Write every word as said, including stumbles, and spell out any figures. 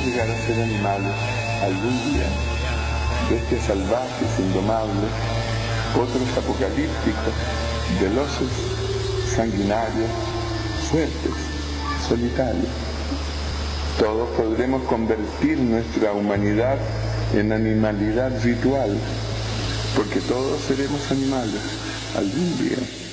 llegar a ser animales algún día, bestias salvajes, indomables, otros apocalípticos, veloces, sanguinarios, fuertes, solitarios. Todos podremos convertir nuestra humanidad en animalidad ritual, porque todos seremos animales algún día.